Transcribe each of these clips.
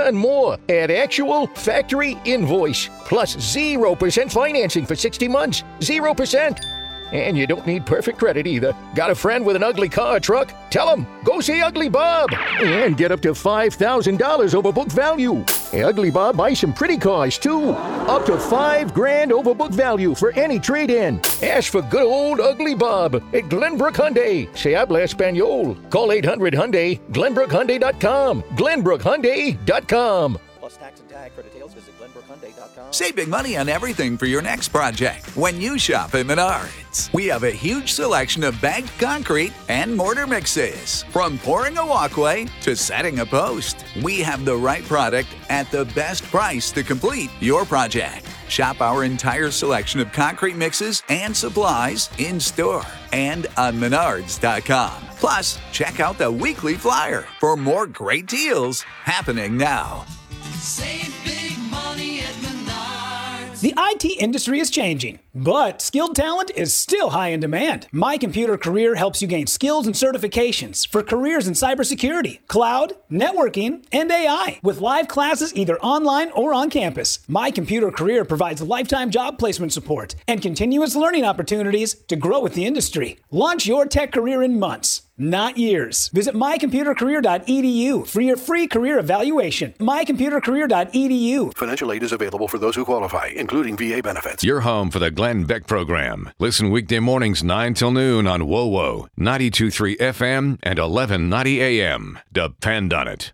and more at actual factory invoice. Plus 0% financing for 60 months. 0%. And you don't need perfect credit either. Got a friend with an ugly car or truck? Tell him, go see Ugly Bob. And get up to $5,000 over book value. Ugly Bob buys some pretty cars too. Up to $5,000 over book value for any trade-in. Ask for good old Ugly Bob at Glenbrook Hyundai. Se habla español. Call 800-HYUNDAI, GlenbrookHyundai.com. GlenbrookHyundai.com. Plus tax and tag. For details, visit GlenbrookHyundai.com. Save big money on everything for your next project when you shop at Menards. We have a huge selection of bagged concrete and mortar mixes. From pouring a walkway to setting a post, we have the right product at the best price to complete your project. Shop our entire selection of concrete mixes and supplies in store and on Menards.com. Plus, check out the weekly flyer for more great deals happening now. Save big money at Menards. The IT industry is changing, but skilled talent is still high in demand. My Computer Career helps you gain skills and certifications for careers in cybersecurity, cloud, networking, and AI. With live classes either online or on campus, My Computer Career provides lifetime job placement support and continuous learning opportunities to grow with the industry. Launch your tech career in months, not years. Visit mycomputercareer.edu for your free career evaluation. mycomputercareer.edu. Financial aid is available for those who qualify, including VA benefits. Your home for the Glenn Beck Program. Listen weekday mornings 9 till noon on WOWO, 92.3 FM and 1190 AM. Depend on it.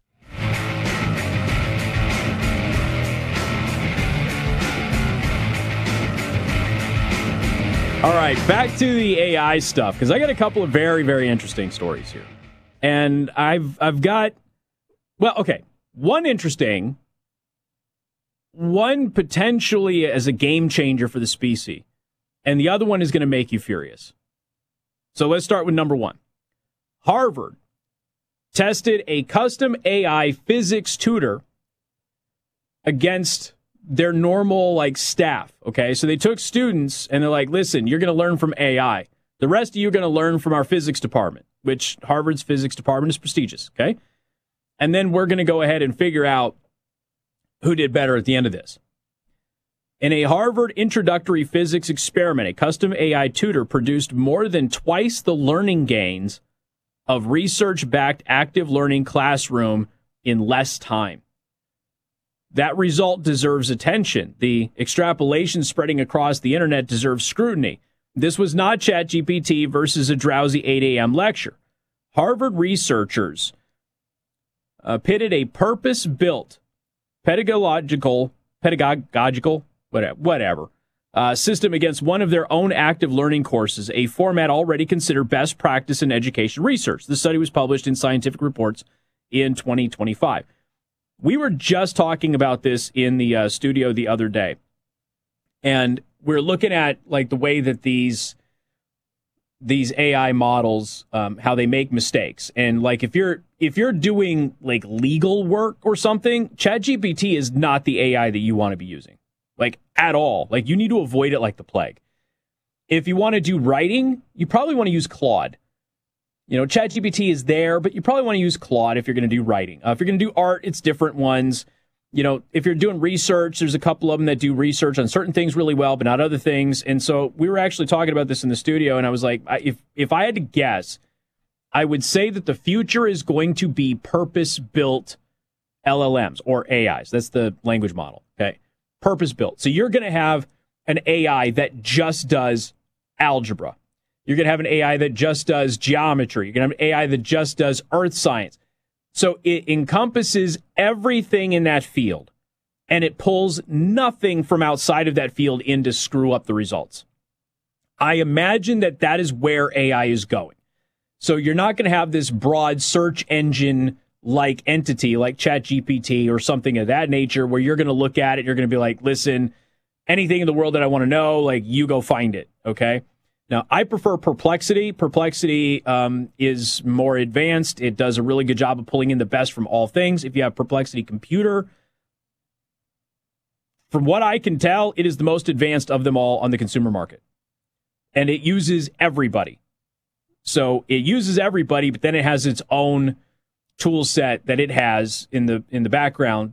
All right, back to the AI stuff, because I got a couple of very, very interesting stories here. And I've got, well, okay, one interesting, one potentially as a game changer for the species, and the other one is going to make you furious. So let's start with number one. Harvard tested a custom AI physics tutor against their normal staff. Okay, so they took students and they're like, listen, you're going to learn from AI. The rest of you are going to learn from our physics department, which Harvard's physics department is prestigious. Okay, and then we're going to go ahead and figure out who did better at the end of this. In a Harvard introductory physics experiment, a custom AI tutor produced more than twice the learning gains of research-backed active learning classroom in less time. That result deserves attention. The extrapolation spreading across the internet deserves scrutiny. This was not ChatGPT versus a drowsy 8 a.m. lecture. Harvard researchers pitted a purpose-built pedagogical system against one of their own active learning courses, a format already considered best practice in education research. The study was published in Scientific Reports in 2025. We were just talking about this in the studio the other day, and we're looking at the way that these AI models, how they make mistakes, and if you're doing legal work or something, ChatGPT is not the AI that you want to be using, at all. You need to avoid it like the plague. If you want to do writing, you probably want to use Claude. ChatGPT is there, but you probably want to use Claude if you're going to do writing. If you're going to do art, it's different ones. If you're doing research, there's a couple of them that do research on certain things really well, but not other things. And so we were actually talking about this in the studio, and I was like, if I had to guess, I would say that the future is going to be purpose-built LLMs or AIs. That's the language model, okay? Purpose-built. So you're going to have an AI that just does algebra. You're going to have an AI that just does geometry. You're going to have an AI that just does earth science. So it encompasses everything in that field, and it pulls nothing from outside of that field in to screw up the results. I imagine that is where AI is going. So you're not going to have this broad search engine-like entity like ChatGPT or something of that nature where you're going to look at it, you're going to be like, listen, anything in the world that I want to know, you go find it, okay? Now, I prefer Perplexity. Perplexity is more advanced. It does a really good job of pulling in the best from all things. If you have Perplexity Computer, from what I can tell, it is the most advanced of them all on the consumer market. And it uses everybody. So it uses everybody, but then it has its own tool set that it has in the background